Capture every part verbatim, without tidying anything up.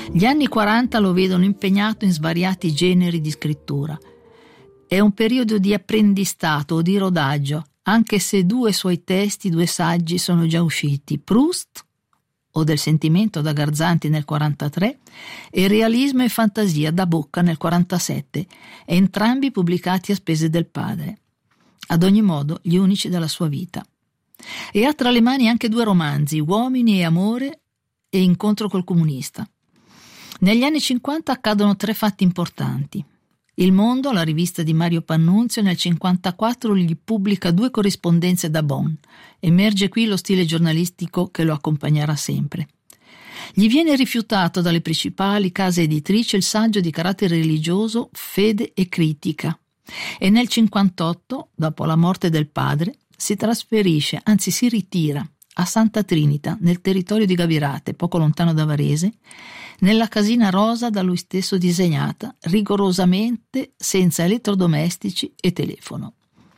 Gli anni quaranta lo vedono impegnato in svariati generi di scrittura. È un periodo di apprendistato o di rodaggio, anche se due suoi testi, due saggi sono già usciti: Proust, o del sentimento, da Garzanti nel quarantatré, e Realismo e fantasia da Bocca nel quarantasette, entrambi pubblicati a spese del padre. Ad ogni modo, gli unici della sua vita. E ha tra le mani anche due romanzi, Uomini e amore e Incontro col comunista. Negli anni cinquanta accadono tre fatti importanti. Il Mondo, la rivista di Mario Pannunzio, nel cinquantaquattro gli pubblica due corrispondenze da Bonn. Emerge qui lo stile giornalistico che lo accompagnerà sempre. Gli viene rifiutato dalle principali case editrici il saggio di carattere religioso Fede e critica, e nel cinquantotto, dopo la morte del padre, si trasferisce, anzi si ritira, a Santa Trinita, nel territorio di Gavirate, poco lontano da Varese, nella casina rosa da lui stesso disegnata, rigorosamente senza elettrodomestici e telefono.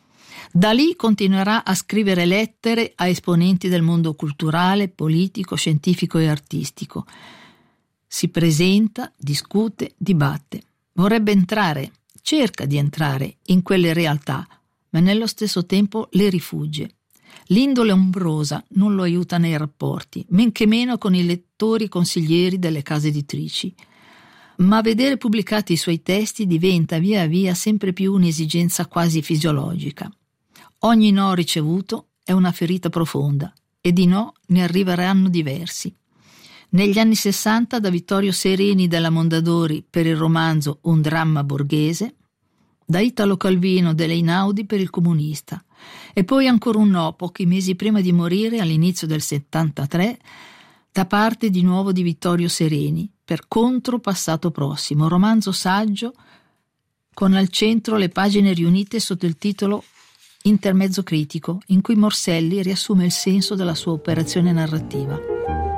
Da lì continuerà a scrivere lettere a esponenti del mondo culturale, politico, scientifico e artistico. Si presenta, discute, dibatte. Vorrebbe entrare, cerca di entrare in quelle realtà, ma nello stesso tempo le rifugge. L'indole ombrosa non lo aiuta nei rapporti, men che meno con i lettori consiglieri delle case editrici. Ma vedere pubblicati i suoi testi diventa via via sempre più un'esigenza quasi fisiologica. Ogni no ricevuto è una ferita profonda, e di no ne arriveranno diversi. Negli anni sessanta da Vittorio Sereni della Mondadori per il romanzo Un dramma borghese, da Italo Calvino delle Einaudi per Il comunista, e poi ancora un no pochi mesi prima di morire, all'inizio del settantatré, da parte di nuovo di Vittorio Sereni per Contro passato prossimo, romanzo saggio con al centro le pagine riunite sotto il titolo Intermezzo critico, in cui Morselli riassume il senso della sua operazione narrativa.